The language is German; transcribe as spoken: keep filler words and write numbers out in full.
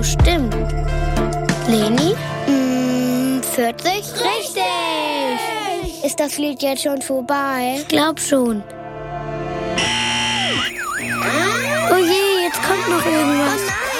Stimmt. Leni? Mm, vierzig? Richtig! Ist das Lied jetzt schon vorbei? Ich glaub schon.